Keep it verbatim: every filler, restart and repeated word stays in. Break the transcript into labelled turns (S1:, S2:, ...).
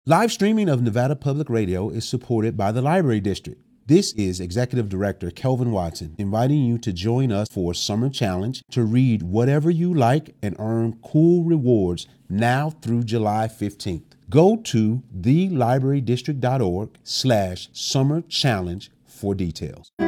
S1: Live streaming of Nevada Public Radio is supported by the Library District. This is Executive Director Kelvin Watson inviting you to join us for Summer Challenge to read whatever you like and earn cool rewards now through July fifteenth. Go to thelibrarydistrict.org slash summer challenge for details.